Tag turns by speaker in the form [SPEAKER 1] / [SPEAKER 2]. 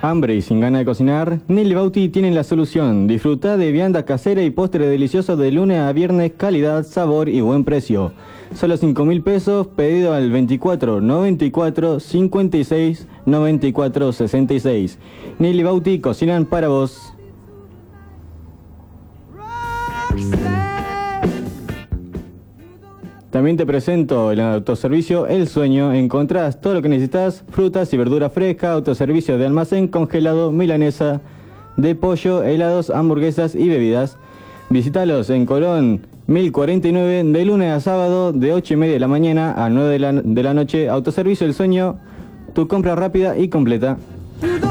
[SPEAKER 1] ¿Hambre y sin ganas de cocinar? Nelly Bauti tienen la solución. Disfruta de vianda casera y postre delicioso de lunes a viernes, calidad, sabor y buen precio. Solo 5.000 pesos, pedido al 24 94 56 94 66. Nelly Bauti cocinan para vos. También te presento el autoservicio El Sueño. Encontrás todo lo que necesitas: frutas y verduras frescas, autoservicio de almacén, congelado, milanesa de pollo, helados, hamburguesas y bebidas. Visítalos en Colón 1049 de lunes a sábado de 8:30 de la mañana a 9 de la noche. Autoservicio El Sueño, tu compra rápida y completa.